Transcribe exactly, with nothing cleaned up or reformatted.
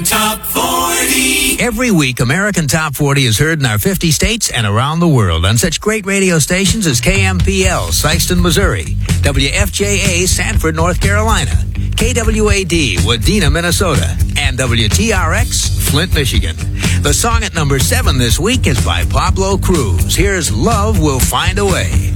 Top forty. Every week, American Top forty is heard in our fifty states and around the world on such great radio stations as K M P L, Sikeston, Missouri, W F J A, Sanford, North Carolina, K W A D, Wadena, Minnesota, and W T R X, Flint, Michigan. The song at number seven this week is by Pablo Cruz. Here's Love Will Find a Way.